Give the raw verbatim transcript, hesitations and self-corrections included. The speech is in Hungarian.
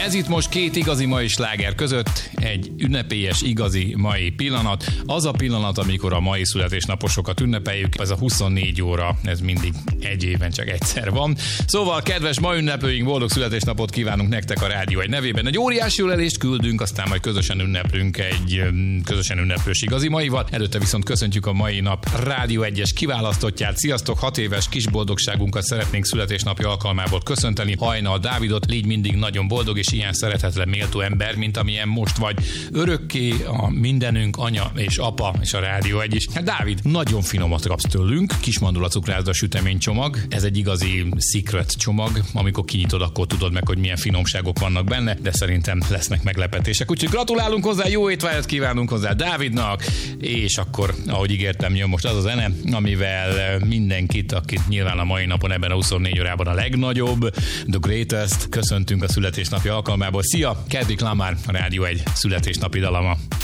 Ez itt most két igazi mai sláger között egy ünnepélyes, igazi mai pillanat. Az a pillanat, amikor a mai születésnaposokat ünnepeljük. Ez a huszonnégy óra, ez mindig egy éven csak egyszer van. Szóval, kedves ma ünneplőink, boldog születésnapot kívánunk nektek a Rádió egy nevében. Egy óriási ölelést küldünk, aztán majd közösen ünneplünk egy közösen ünneplős igazi maival. Előtte viszont köszöntjük a mai nap Rádió egyes kiválasztottját. Sziasztok, hat éves kis boldogságunkat szeretnénk születésnapi alkalmából köszönteni. Hajnal Dávidot, légy mindig nagyon boldog és ilyen szeretetre méltó ember, mint amilyen most vagy. Örökké a mindenünk, anya és apa és a Rádió egy is. Hát Dávid, nagyon finomat kapsz tőlünk, kismandula cukrászda süteménycsomag. Ez egy igazi secret csomag, amikor kinyitod, akkor tudod meg, hogy milyen finomságok vannak benne, de szerintem lesznek meglepetések. Úgyhogy gratulálunk hozzá, jó étvágyat kívánunk hozzá Dávidnak, és akkor, ahogy ígértem, jön most az a zene, amivel mindenkit, akit nyilván a mai napon ebben a huszonnégy órában a legnagyobb, the greatest, köszöntünk a születésnapi alkalmából. Szia! Kendrick Lamar, a Rádió egy születésnapi dalama.